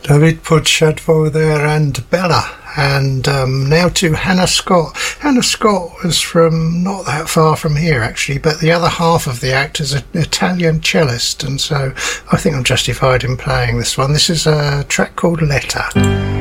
David Podshadvo there and Bella. And now to Hannah Scott. Hannah Scott was from not that far from here, actually, but the other half of the act is an Italian cellist, and so I think I'm justified in playing this one. This is a track called Letter.